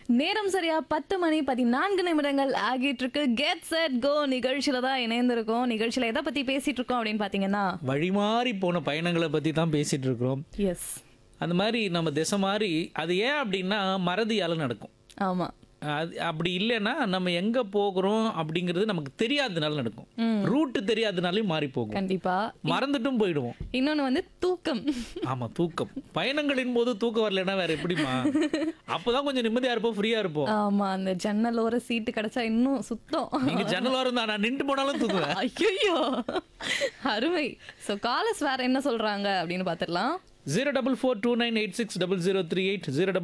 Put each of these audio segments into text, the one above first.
நேரம் சரியா 10:14 ஆகிட்டு இருக்கு. கெட் செட் கோ நிகழ்ச்சியில தான் இணைந்திருக்கோம். நிகழ்ச்சியில எதை பத்தி பேசிட்டு இருக்கோம் அப்படின்னு பாத்தீங்கன்னா, வழிமாறி போன பயணங்களை பற்றி தான் பேசிகிட்டு இருக்கிறோம். எஸ், அந்த மாதிரி நம்ம திசை மாறி அது ஏன் அப்படின்னா மறதியால் நடக்கும். ஆமா, அது அப்படி இல்லைன்னா நம்ம எங்கே போகிறோம் அப்படிங்கிறது நமக்கு தெரியாததுனால நடக்கும். ரூட்டு தெரியாததுனாலையும் மாறி போகும். கண்டிப்பா. மறந்துட்டும் போயிடுவோம். இன்னொன்னு வந்து தூக்கம். ஆமாம், தூக்கம். பயணங்களின் போது தூக்கம் வரலைன்னா வேற எப்படிமா? அப்போதான் கொஞ்சம் நிம்மதியாக இருப்போம், ஃப்ரீயாக இருப்போம். ஆமா, அந்த ஜன்னலோர சீட்டு கிடைச்சா இன்னும் சுத்தம். நீங்க ஜன்னல் வரும் தான், நான் நின்று போனாலும் தூக்குவேன். ஐயோ, அருமை. சோ காலர்ஸ் வேற என்ன சொல்றாங்க அப்படின்னு பாத்துடலாம். 04429860038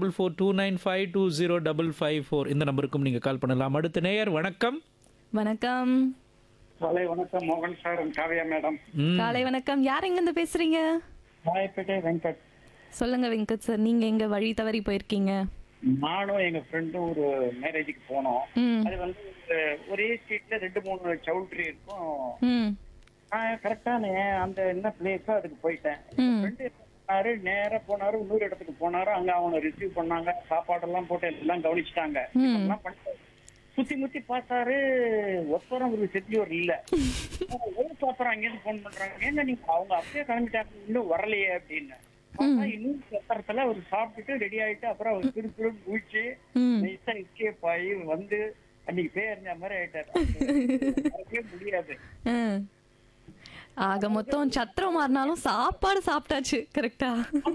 04429520554 இந்த நம்பருக்கும் நீங்க கால் பண்ணலாம். அடுத்த நேயர் வணக்கம். வணக்கம். காலை வணக்கம் மோகன் சார், காவியா மேடம். காலை வணக்கம். யார் எங்க இருந்து பேசுறீங்க? ராயப்பேட்டை வெங்கட். சொல்லுங்க வெங்கட் சார், நீங்க எங்க வழி தவறி போயிருக்கீங்க? நானும் எங்க ஃப்ரெண்டும் ஒரு மேரேஜுக்கு போனோம். ம். அது வந்து ஒரே ஸ்ட்ரீட்ல 2-3 சவுல்ட்ரி இருக்கும். ம். கரெக்டா அந்த என்ன பிளேஸோ அதுக்கு போயிட்டேன். ம். ஃப்ரெண்டு நேரா போனாரு, இன்னொரு இடத்துக்கு போனாரு. அங்க அவனை ரிசீவ் பண்ணாங்க, சாப்பாடெல்லாம் போட்டு எல்லாம் கவனிச்சுட்டாங்க. எல்லாம் பண்ணிட்டாரு. சுத்தி முத்தி பார்த்தாரு, ஒருத்தரம் ஒரு செட்டியோர் இல்ல. ஒரு பாத்திரம் அங்கேருந்து போன் பண்றாங்க, ஏங்க நீங்க அவங்க அப்படியே கிளம்பிட்டாங்க, இன்னும் வரலையே அப்படின்னு. பார்த்தா இன்னும் சத்திரத்துல அவர் சாப்பிட்டுட்டு ரெடி ஆயிட்டு அப்புறம் அவர் திரு குளிச்சு நைஸா எஸ்கேப் ஆகி வந்து அன்னைக்கு பேர் மாதிரி ஆயிட்டாரு. மறக்கவே முடியாது. ஆக மொத்தம் சத்திரம் மாறினாலும் சாப்பாடு சாப்பிட்டாச்சு. கரெக்டா?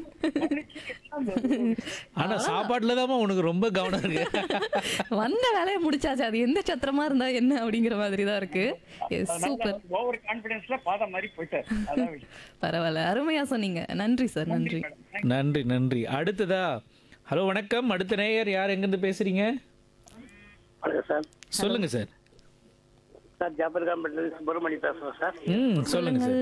ஆனா சாப்பாட்டுல தான் உனக்கு ரொம்ப கவனம் இருக்கு. வந்த வேலையை முடிச்சாச்சு. அது எந்த சத்திரமா இருந்தா என்ன அப்படிங்கிற மாதிரி தான் இருக்கு. சூப்பர். ஓவர் கான்பிடன்ஸ்ல பாத மாதிரி போயிட்டாரு. அதான் விஷயம். பரவாயில்ல, அருமையா சொன்னீங்க. நன்றி சார், நன்றி. நன்றி நன்றி. அடுத்ததா ஹலோ வணக்கம். அடுத்த நேயர் யார், எங்கிருந்து பேசுறீங்க? சார் சொல்லுங்க சார். சார் ஜாபர்காம்பேட்ல சுப்பிரமணி பேசுறேன் சார். சொல்லுங்க sir.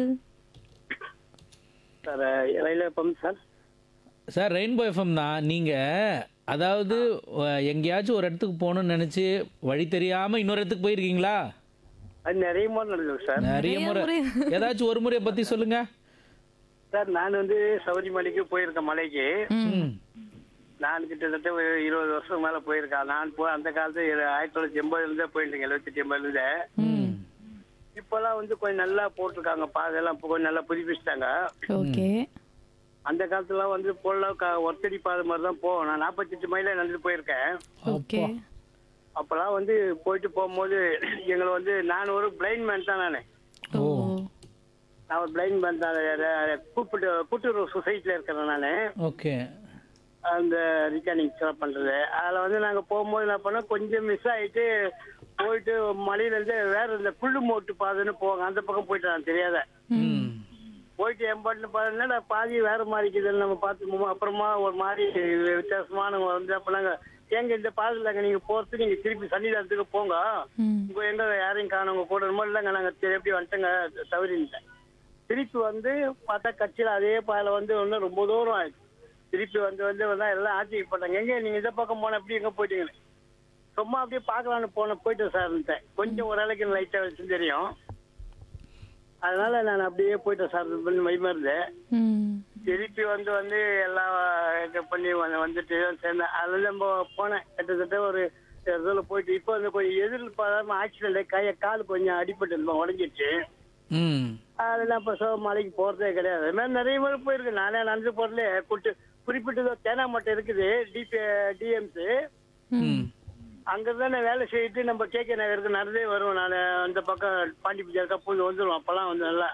Sir railway pump sir. Sir rainbow FM தான். நீங்கள் அதாவது எங்கேயாச்சும் ஒரு இடத்துக்கு போகணும்னு நினச்சி வழி தெரியாமல் இன்னொரு இடத்துக்கு போயிருக்கீங்களா? அது நிறைய முறை நடந்தது சார். நிறைய முறை. ஏதாச்சும் ஒரு முறையை பற்றி சொல்லுங்க சார். நான் வந்து சபரிமலைக்கு போயிருக்கேன், மலைக்கு. ம். நான் கிட்டத்தட்ட ஒரு 20 வருஷம் மேல போயிருக்கேன். நான் அந்த காலத்து 1980 போயிட்டேன், 78-80. இப்பெல்லாம் வந்து கொஞ்சம் நல்லா போட்டிருக்காங்க, பாதையெல்லாம் கொஞ்சம் நல்லா புதுப்பிச்சிட்டாங்க. ஓகே. அந்த காலத்துல வந்து போலாம் ஒத்தடி பாதை மாதிரி தான் போவோம். நான் 48 மைல நடந்து போயிருக்கேன். ஓகே. அப்பெல்லாம் வந்து போயிட்டு போகும்போது எங்களை வந்து, நான் ஒரு பிளைண்ட் மேன் தான். ஓ. நான் ஒரு பிளைண்ட் மேன் தான். கூட்டுறவு சொசைட்டில இருக்கிறேன் நான். ஓகே. அந்த ரிகார்டிங் பண்றது. அதுல வந்து நாங்க போகும்போது என்ன பண்ணோம், கொஞ்சம் மிஸ் ஆயிட்டு போயிட்டு மலையில இருந்து வேற இந்த புல்லு மோட்டு பாதைன்னு போவாங்க, அந்த பக்கம் போயிட்டு நான் தெரியாத போயிட்டு என் பாட்டுன்னு பாருன்னா பாதி வேற மாதிரி இருக்குதுன்னு நம்ம பார்த்து அப்புறமா ஒரு மாதிரி வித்தியாசமானவங்க வந்து அப்ப நாங்க, எங்க இந்த பாதையிலங்க நீங்க போறது, நீங்க திருப்பி சன்னிதானத்துக்கு போங்க, உங்க எங்க யாரையும் காணவங்க கூட இல்லைங்க, நாங்க எப்படி வந்துட்டோங்க தவறிட்டேன். திருப்பி வந்து பார்த்தா கட்சியில அதே பாதையில வந்து ஒன்னும் ரொம்ப தூரம் ஆயிடுச்சு. திருப்பி வந்து எல்லாம் ஆச்சரியப்பட்டாங்க, எங்க நீங்க இந்த பக்கம் போன எப்படி எங்க போயிட்டீங்க, சும்மா அப்படியே பாக்கலான்னு போயிட்டேன் சார். கொஞ்சம் ஓரளவுக்கு லைட்டா வச்சு தெரியும், அதனால நான் அப்படியே போயிட்டேன் சார். மைமா இருந்தேன். திருப்பி வந்து எல்லாம் பண்ணி வந்துட்டு சேர்ந்தேன். அதுல நம்ம போனேன் கிட்டத்தட்ட ஒரு இதுல போயிட்டு. இப்போ வந்து கொஞ்சம் எதிர்பாராம ஆக்சிடென்ட், கால் கொஞ்சம் அடிபட்டு உடஞ்சிடுச்சு. அதெல்லாம் இப்போ மலைக்கு போறதே கிடையாது. அது மாதிரி நிறைய முறை போயிருக்கு. நானே நடந்து போறதுல குறிப்பிட்டு தேனா மட்டும் இருக்குது, டிஎம்ஸ். அங்கதான் வேலை செய்யிட்டு நம்ம கேகே நகருக்கு நடந்தே வருவோம். நான் அந்த பக்கம் பாண்டிப்பூஜா கப்பூந்து வந்துடுவோம். அப்பெல்லாம் வந்து நல்லா